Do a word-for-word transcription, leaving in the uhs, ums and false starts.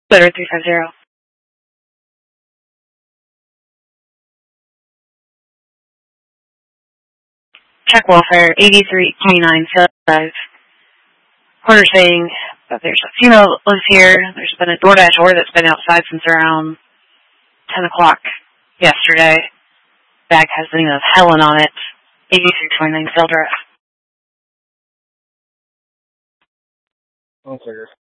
Better three five zero. Check welfare, eighty-three twenty-nine, Drive. Reporter saying that there's a female that lives here. There's been a DoorDash order that's been outside since around ten o'clock yesterday. Bag has the name of Helen on it. eighty-three twenty-nine, Drive. One second.